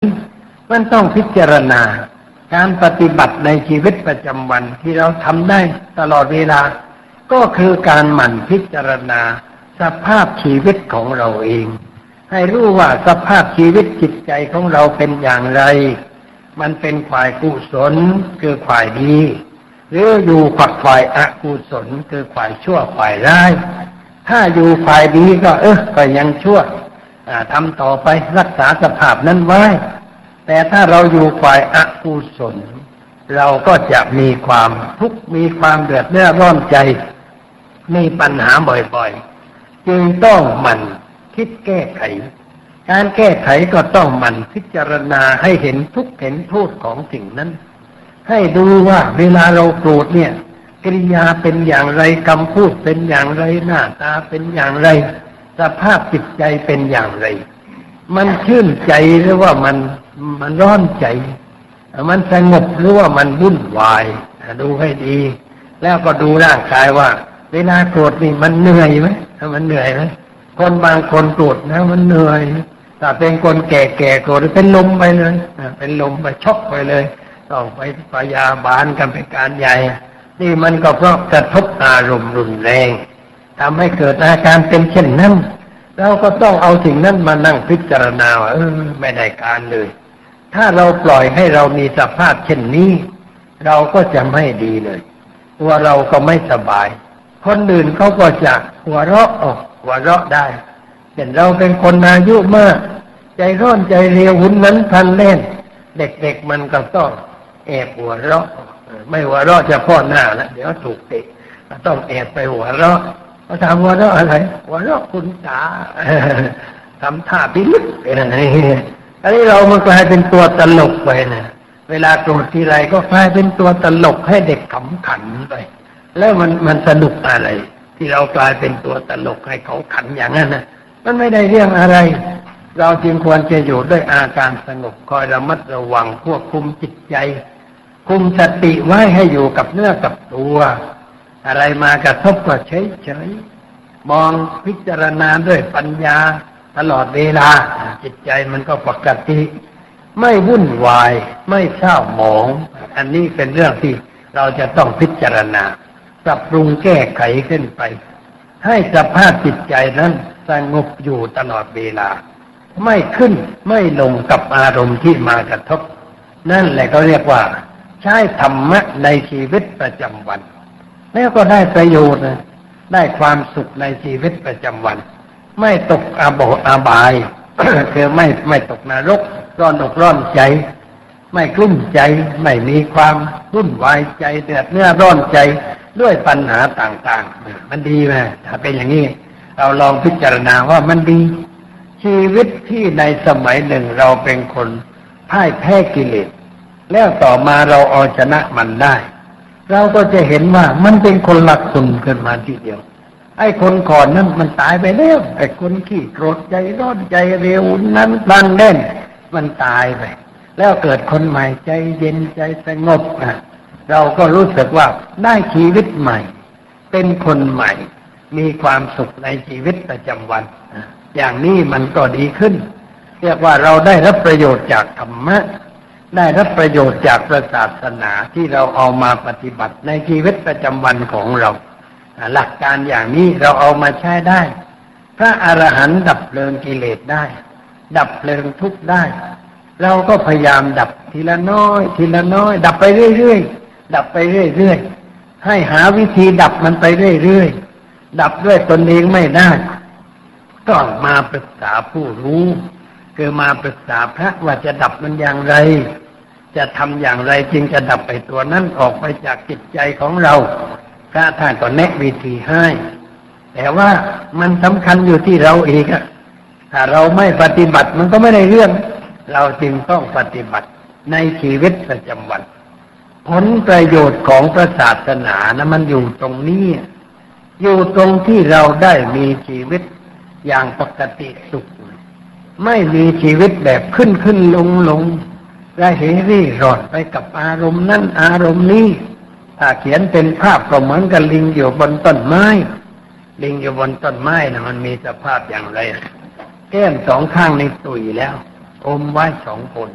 มันต้องพิจารณาการปฏิบัติในชีวิตประจำวันที่เราทำได้ตลอดเวลาก็คือการหมั่นพิจารณาสภาพชีวิตของเราเองให้รู้ว่าสภาพชีวิตจิตใจของเราเป็นอย่างไรมันเป็นฝ่ายกุศลคือฝ่ายดีหรืออยู่ฝักฝ่ายอกุศลคือฝ่ายชั่วฝ่ายร้ายถ้าอยู่ฝ่ายดีก็ก็ยังชั่วทำต่อไปรักษาสภาพนั้นไว้แต่ถ้าเราอยู่ฝ่ายอกุศลเราก็จะมีความทุกข์มีความเดือดร้อนใจมีปัญหาบ่อยๆจึงต้องหมั่นคิดแก้ไขการแก้ไขก็ต้องหมั่นพิจารณาให้เห็นทุกข์เห็นโทษของสิ่งนั้นให้ดูว่าเวลาเราโกรธเนี่ยกิริยาเป็นอย่างไรคำพูดเป็นอย่างไรหน้าตาเป็นอย่างไรสภาพจิตใจเป็นอย่างไรมันชื่นใจหรือว่ามันร้อนใจมันสงบหรือว่ามันวุ่นวายดูให้ดีแล้วก็ดูร่างกายว่าเวลาโกรธนี่มันเหนื่อยไหมมันเหนื่อยไหมคนบางคนโกรธนะมันเหนื่อยแต่เป็นคนแก่ๆโกรธเป็นลมไปเลยเป็นลมไปช็อกไปเลยต้องไปพยาบาลกันเป็นการใหญ่นี่มันก็เพราะกระทบอารมณ์รุนแรงทำให้เกิดอาการเป็นเช่นนั้นเราก็ต้องเอาสิ่งนั้นมานั่งพิจารณาว่าไม่ได้การเลยถ้าเราปล่อยให้เรามีสภาพเช่นนี้เราก็จะไม่ดีเลยตัวเราก็ไม่สบายคนอื่นเขาก็จะหัวเราะได้เช่นเราเป็นคนอายุมากใจร้อนใจเร็วหุนนั้นพลันเล่นเด็กๆมันก็ต้องแอบหัวเราะไม่หัวเราะเฉพาะหน้าแล้วเดี๋ยวถูกเตะต้องแอบไปหัวเราะเขาถามหัวเราะอะไรหัวเราะคุณตาทำท่าพิลึกอะไรอันนี้เรามันกลายเป็นตัวตลกไปนะเวลาโกรธทีไรก็กลายเป็นตัวตลกให้เด็กขำขันไปแล้วมันสนุกอะไรที่เรากลายเป็นตัวตลกให้เขาขันอย่างนั้นนะมันไม่ได้เรื่องอะไรเราจึงควรจะอยู่ด้วยอาการสงบคอยระมัดระวังควบคุมจิตใจคุมสติไว้ให้อยู่กับเนื้อกับตัวอะไรมากระทบก็เฉยๆมองพิจารณาด้วยปัญญาตลอดเวลาจิตใจมันก็ปกติไม่วุ่นวายไม่เศร้าหมองอันนี้เป็นเรื่องที่เราจะต้องพิจารณาปรับปรุงแก้ไขขึ้นไปให้สภาพจิตใจนั้นสงบอยู่ตลอดเวลาไม่ขึ้นไม่ลงกับอารมณ์ที่มากระทบนั่นแหละก็เรียกว่าใช้ธรรมะในชีวิตประจำวันแล้วก็ได้ประโยชน์ได้ความสุขในชีวิตประจำวันไม่ตกอบาย คือไม่ตกนรกร้อนอกร้อนใจไม่กลุ้มใจไม่มีความวุ่นวายใจเดือดร้อนใจด้วยปัญหาต่างๆมันดีไหมถ้าเป็นอย่างนี้เราลองพิจารณาว่ามันดีชีวิตที่ในสมัยหนึ่งเราเป็นคนพ่ายแพ้กิเลสแล้วต่อมาเราเอาชนะมันได้เราก็จะเห็นว่ามันเป็นคนหลักคนขึ้นมาทีเดียวไอ้คนก่อนนั้นมันตายไปแล้วไอ้คนขี้โกรธใจร้อนใจเร็วนั้นพลันเล่นมันตายไปแล้วเกิดคนใหม่ใจเย็นใจสงบเราก็รู้สึกว่าได้ชีวิตใหม่เป็นคนใหม่มีความสุขในชีวิตประจำวันอย่างนี้มันก็ดีขึ้นเรียกว่าเราได้รับประโยชน์จากธรรมะได้รับประโยชน์จากศาสนาที่เราเอามาปฏิบัติในชีวิตประจำวันของเราหลักการอย่างนี้เราเอามาใช้ได้พระอรหันต์ดับเพลิงกิเลสได้ดับเพลิงทุกข์ได้เราก็พยายามดับทีละน้อยทีละน้อยดับไปเรื่อยๆดับไปเรื่อยๆให้หาวิธีดับมันไปเรื่อยๆดับด้วยตนเองไม่ได้ต้องมาปรึกษาผู้รู้คือมาปรึกษาพระว่าจะดับมันอย่างไรจะทำอย่างไรจึงจะดับไปตัวนั้นออกไปจากจิตใจของเราพระท่านก็แนะวิธีให้แต่ว่ามันสำคัญอยู่ที่เราเองถ้าเราไม่ปฏิบัติมันก็ไม่ได้เรื่องเราจึงต้องปฏิบัติในชีวิตประจำวันผลประโยชน์ของพระศาสนานะมันอยู่ตรงนี้อยู่ตรงที่เราได้มีชีวิตอย่างปกติสุขไม่มีชีวิตแบบขึ้นลงได้เหรี่ร่อนไปกับอารมณ์นั้นอารมณ์นี้ถ้าเขียนเป็นภาพก็เหมือนกับลิงอยู่บนต้นไม้ลิงอยู่บนต้นไม้นะมันมีสภาพอย่างไรแก้มสองข้างในตุยแล้วอมไว้สองคน